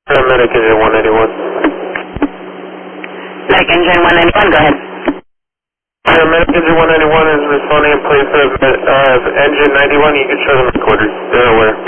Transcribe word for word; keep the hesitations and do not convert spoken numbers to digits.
Paramedic engine one ninety-one. Medic engine one ninety-one, go ahead. Paramedic engine one ninety-one is responding in place of uh, engine ninety-one. You can show them recorders. They're aware.